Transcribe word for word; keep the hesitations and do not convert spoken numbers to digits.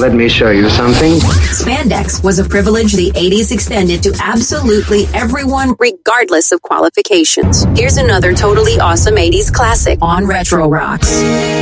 Let me show you something. Spandex was a privilege the eighties extended to absolutely everyone, regardless of qualifications. Here's another totally awesome eighties classic on Retro Rocks.